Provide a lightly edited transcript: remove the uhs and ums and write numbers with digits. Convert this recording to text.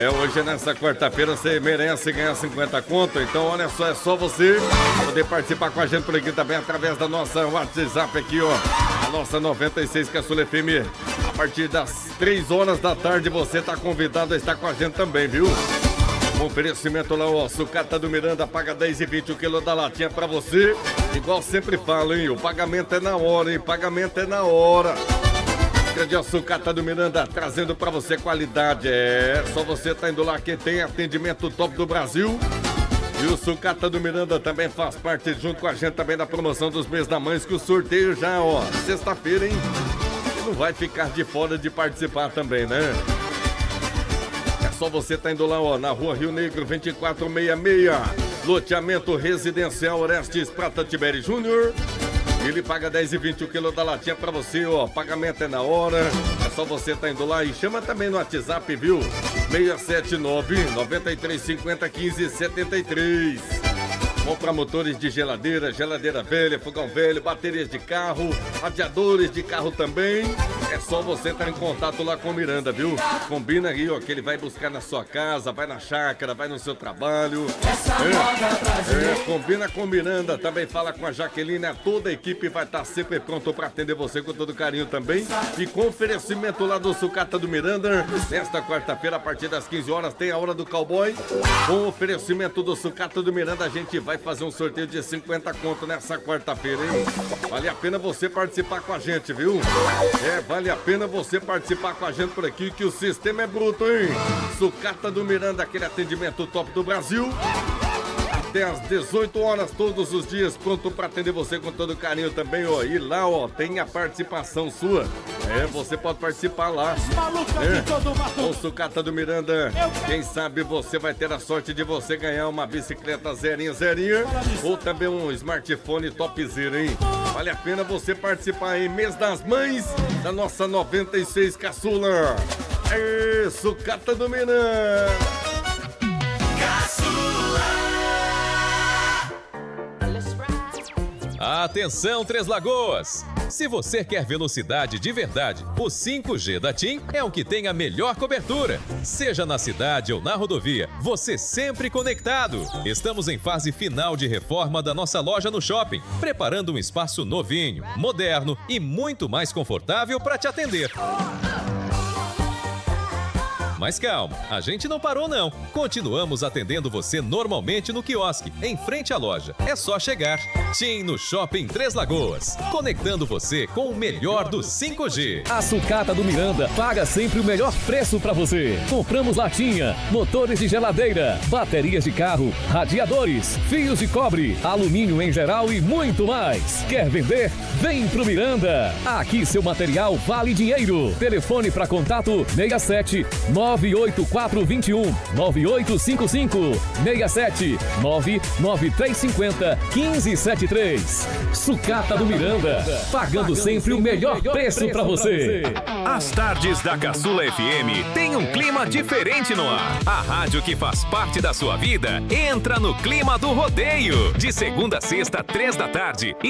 Hoje nessa quarta-feira você merece ganhar 50 conto, então olha só, é só você poder participar com a gente por aqui também através da nossa WhatsApp aqui, ó, a nossa 96 Caçula FM. A partir das 3 horas da tarde você tá convidado a estar com a gente também, viu? Um oferecimento lá, ó, sucata do Miranda, paga 10,20 o quilo da latinha pra você. Igual sempre falo, hein, o pagamento é na hora, hein, pagamento é na hora. De sucata do Miranda, trazendo pra você qualidade. Só você tá indo lá que tem atendimento top do Brasil. E o sucata do Miranda também faz parte junto com a gente também da promoção dos mês da mães, que o sorteio já, ó, sexta-feira, hein? E não vai ficar de fora de participar também, né? É só você tá indo lá, ó, na rua Rio Negro 2466, loteamento residencial Orestes Prata Tiberi Júnior. Ele paga 10,20 o quilo da latinha pra você, ó. Pagamento é na hora. É só você tá indo lá e chama também no WhatsApp, viu? 679-9350-1573. Compra motores de geladeira, geladeira velha, fogão velho, baterias de carro, radiadores de carro também. É só você entrar em contato lá com o Miranda, viu? Combina aí, ó, que ele vai buscar na sua casa, vai na chácara, vai no seu trabalho. Combina com o Miranda, também fala com a Jaqueline, toda a equipe vai estar sempre pronto para atender você com todo carinho também. E com oferecimento lá do Sucata do Miranda, nesta quarta-feira, a partir das 15 horas, tem a Hora do Cowboy. Com oferecimento do Sucata do Miranda, a gente vai fazer um sorteio de 50 conto nessa quarta-feira, hein? Vale a pena você participar com a gente, viu? Vale a pena você participar com a gente por aqui, que o sistema é bruto, hein? Sucata do Miranda, aquele atendimento top do Brasil. Até às 18 horas, todos os dias, pronto para atender você com todo carinho também, ó. E lá, ó, tem a participação sua. Você pode participar lá. O Sucata do Miranda, quem sabe você vai ter a sorte de você ganhar uma bicicleta zerinha, ou também um smartphone topzera, hein? Vale a pena você participar em mês das mães da nossa 96 Caçula. Sucata do Miranda. Atenção, Três Lagoas! Se você quer velocidade de verdade, o 5G da TIM é o que tem a melhor cobertura. Seja na cidade ou na rodovia, você sempre conectado. Estamos em fase final de reforma da nossa loja no shopping, preparando um espaço novinho, moderno e muito mais confortável para te atender. Mas calma, a gente não parou não. Continuamos atendendo você normalmente no quiosque, em frente à loja. É só chegar. TIM no Shopping Três Lagoas, conectando você com o melhor do 5G. A Sucata do Miranda paga sempre o melhor preço para você. Compramos latinha, motores de geladeira, baterias de carro, radiadores, fios de cobre, alumínio em geral e muito mais. Quer vender? Vem pro Miranda. Aqui seu material vale dinheiro. Telefone para contato 67 98421 9855 67 99350 1573. Sucata do Miranda, pagando sempre o melhor preço pra você. As tardes da Caçula FM tem um clima diferente no ar. A rádio que faz parte da sua vida entra no clima do rodeio. De segunda a sexta, 3 da tarde.